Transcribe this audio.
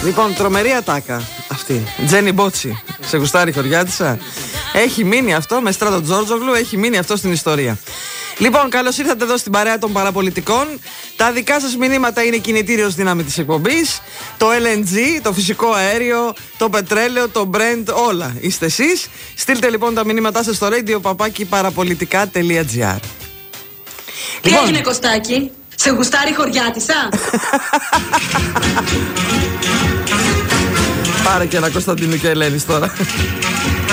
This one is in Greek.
Λοιπόν, τρομερή ατάκα αυτή. Τζένι Μπότσι. Σε γουστάρει χωριάτισσα. Έχει μείνει αυτό με Στράτο Τζόρτζογλου, έχει μείνει αυτό στην ιστορία. Λοιπόν, καλώς ήρθατε εδώ στην παρέα των παραπολιτικών. Τα δικά σας μηνύματα είναι κινητήριος δύναμη της εκπομπής. Το LNG, το φυσικό αέριο, το πετρέλαιο, το Brent, όλα είστε εσείς. Στείλτε λοιπόν τα μηνύματά σας στο radio@parapolitica.gr. Τι έγινε, Κωστάκη? Σε γουστάρει χωριάτισσα? Πάρε και ένα Κωνσταντίνου και Ελένης τώρα.